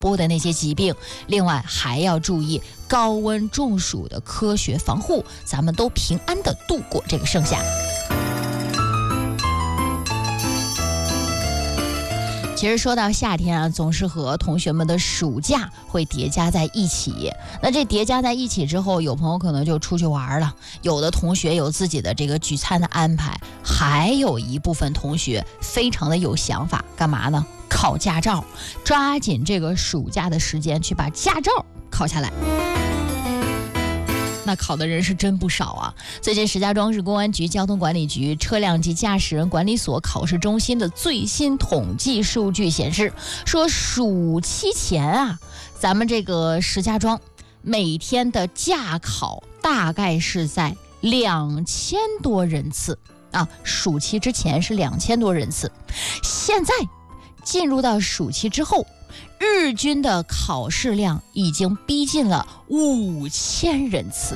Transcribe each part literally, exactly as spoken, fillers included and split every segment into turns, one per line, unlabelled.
播的那些疾病。另外还要注意高温中暑的科学防护，咱们都平安的度过这个盛夏。其实说到夏天啊，总是和同学们的暑假会叠加在一起。那这叠加在一起之后，有朋友可能就出去玩了，有的同学有自己的这个聚餐的安排，还有一部分同学非常的有想法，干嘛呢？考驾照，抓紧这个暑假的时间去把驾照考下来。那考的人是真不少啊！最近石家庄市公安局交通管理局车辆及驾驶人管理所考试中心的最新统计数据显示，说暑期前啊，咱们这个石家庄每天的驾考大概是在两千多人次啊，暑期之前是两千多人次，现在进入到暑期之后，日均的考试量已经逼近了五千人次，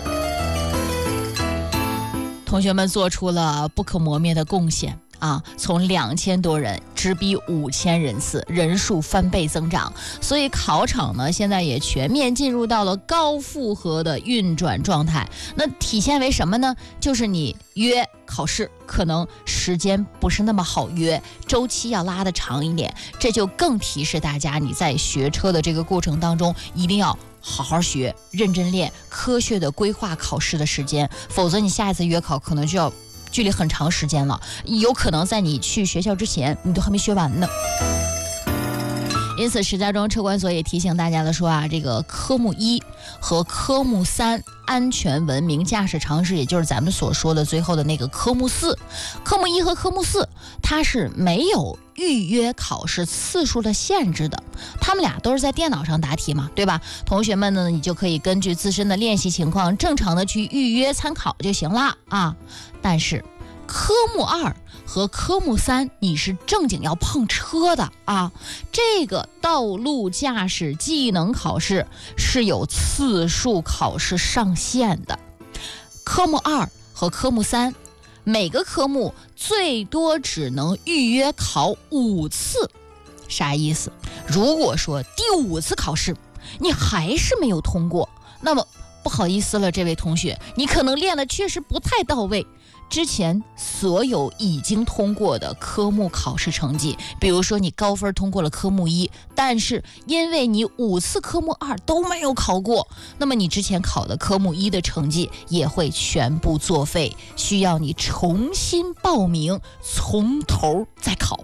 同学们做出了不可磨灭的贡献啊！从两千多人直逼五千人次，人数翻倍增长，所以考场呢现在也全面进入到了高负荷的运转状态。那体现为什么呢？就是你约考试可能时间不是那么好约，周期要拉得长一点，这就更提示大家，你在学车的这个过程当中一定要好好学，认真练，科学的规划考试的时间，否则你下一次约考可能就要距离很长时间了，有可能在你去学校之前你都还没学完呢。因此石家庄车管所也提醒大家的说啊，这个科目一和科目三安全文明驾驶常识，也就是咱们所说的最后的那个科目四，科目一和科目四它是没有预约考试次数的限制的，他们俩都是在电脑上答题嘛，对吧？同学们呢，你就可以根据自身的练习情况正常的去预约参考就行了啊。但是科目二和科目三你是正经要碰车的啊，这个道路驾驶技能考试是有次数考试上限的。科目二和科目三每个科目最多只能预约考五次。啥意思？如果说第五次考试你还是没有通过，那么不好意思了，这位同学，你可能练的确实不太到位。之前所有已经通过的科目考试成绩，比如说你高分通过了科目一，但是因为你五次科目二都没有考过，那么你之前考的科目一的成绩也会全部作废，需要你重新报名，从头再考。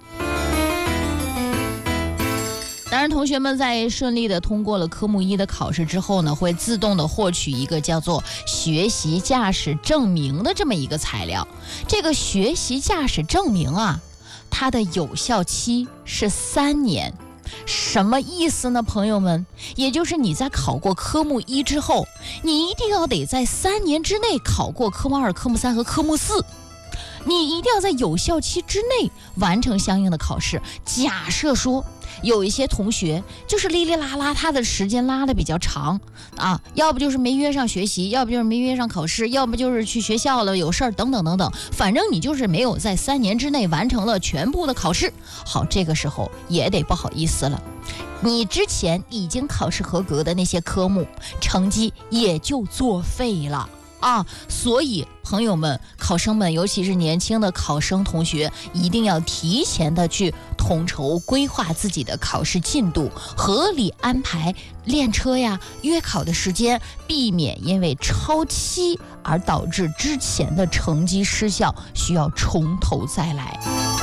当然同学们在顺利的通过了科目一的考试之后呢，会自动的获取一个叫做学习驾驶证明的这么一个材料。这个学习驾驶证明啊，它的有效期是三年。什么意思呢，朋友们？也就是你在考过科目一之后，你一定要得在三年之内考过科目二、科目三和科目四，你一定要在有效期之内完成相应的考试。假设说有一些同学就是哩哩啦啦，他的时间拉的比较长啊，要不就是没约上学习，要不就是没约上考试，要不就是去学校了有事儿等等等等，反正你就是没有在三年之内完成了全部的考试。好，这个时候也得不好意思了，你之前已经考试合格的那些科目成绩也就作废了啊，所以朋友们、考生们，尤其是年轻的考生同学，一定要提前的去统筹规划自己的考试进度，合理安排练车呀、约考的时间，避免因为超期而导致之前的成绩失效，需要从头再来。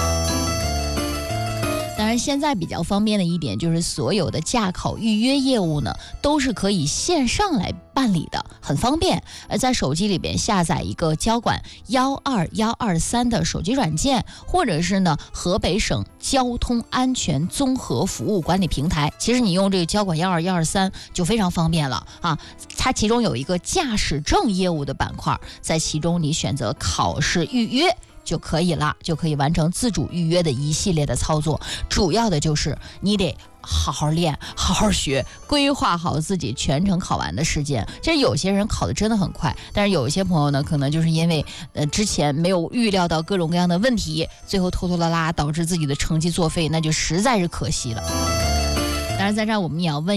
当然现在比较方便的一点就是所有的驾考预约业务呢都是可以线上来办理的，很方便。呃，在手机里边下载一个交管幺二幺二三的手机软件，或者是呢河北省交通安全综合服务管理平台，其实你用这个交管幺二幺二三就非常方便了啊。它其中有一个驾驶证业务的板块，在其中你选择考试预约就可以了，就可以完成自主预约的一系列的操作。主要的就是你得好好练，好好学，规划好自己全程考完的时间。其实有些人考的真的很快，但是有一些朋友呢，可能就是因为呃之前没有预料到各种各样的问题，最后拖拖拉拉导致自己的成绩作废，那就实在是可惜了。当然然，在这儿我们也要问。